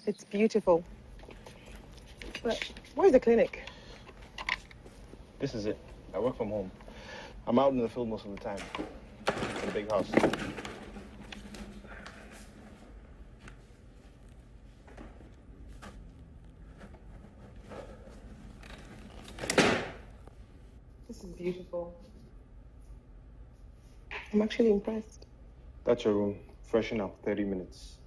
It's beautiful. But where's the clinic? This is it. I work from home. I'm out in the field most of the time. In a big house. This is beautiful. I'm actually impressed. That's your room. Freshen up, 30 minutes.